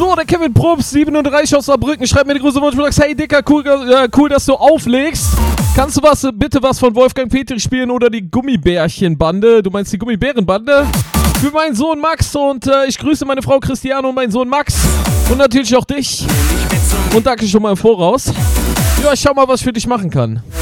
So, der Kevin Probst, 37 aus Saarbrücken, schreibt mir die große Wunsch und sagt, hey Dicker, cool, dass du auflegst. Kannst du bitte was von Wolfgang Petri spielen oder die Gummibärchenbande? Du meinst die Gummibärenbande? Für meinen Sohn Max und ich grüße meine Frau Christiane und meinen Sohn Max. Und natürlich auch dich. Und danke schon mal im Voraus. Ja, ich schau mal, was ich für dich machen kann.